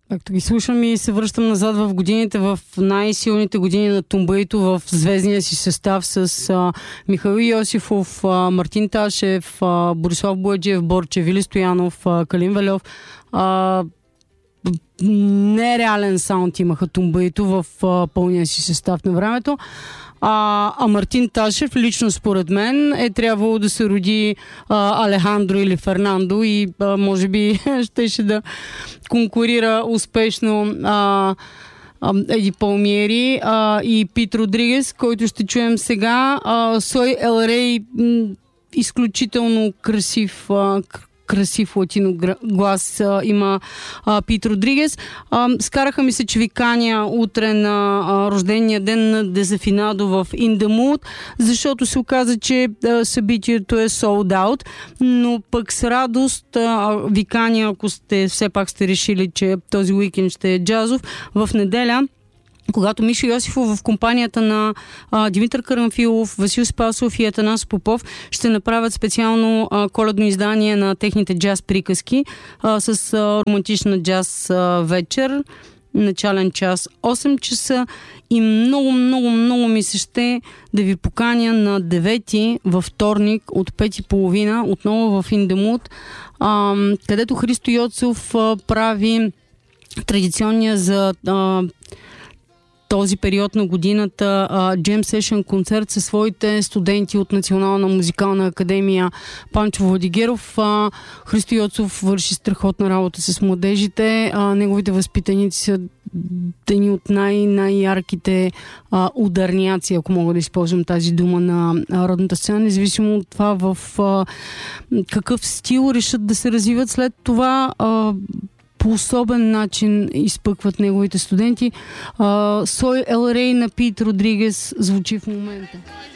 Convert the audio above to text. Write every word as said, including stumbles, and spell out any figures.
Както ги слушам и се връщам назад в годините, в най-силните години на тумбаито в звездния си състав с а, Михаил Йосифов, а, Мартин Ташев, а, Борислав Бояджиев, Борче, Вили Стоянов, а, Калин Вельов. А, нереален саунд имаха тумбаито в а, пълния си състав на времето. А, а Мартин Ташев, лично според мен, е трябвало да се роди а, Алехандро или Фернандо и а, може би щеше да конкурира успешно а, а, Еди Палмиери а, и Пит Родригес, който ще чуем сега. А, Сой Ел Рей, м- изключително красив а, красив латино глас а, има а, Пит Родригес. А, скараха ми се, че ви каня утре на а, рождения ден на Дезафинадо в In The Mood, защото се оказа, че а, събитието е sold out, но пък с радост а, ви каня, ако сте все пак сте решили, че този уикенд ще е джазов, в неделя, когато Мишо Йосифов в компанията на а, Димитър Карамфилов, Васил Спасов и Атанас Попов ще направят специално а, коледно издание на техните джаз приказки а, с а, романтична джаз а, вечер. Начален час осем часа и много, много, много ми се ще да ви поканя на девети във вторник от пет и половина отново в In The Mood, а, където Христо Йоцов а, прави традиционния за а, този период на годината Jam Session концерт със своите студенти от Национална музикална академия Панчо Владигеров. А, Христо Йоцов върши страхотна работа с младежите. А, неговите възпитаници са едни от най- най-ярките а, ударняци, ако мога да използвам тази дума, на а, родната сцена, независимо от това в а, какъв стил решат да се развиват след това. А, по особен начин изпъкват неговите студенти. Сой Ел Рей на Пит Родригес звучи в момента.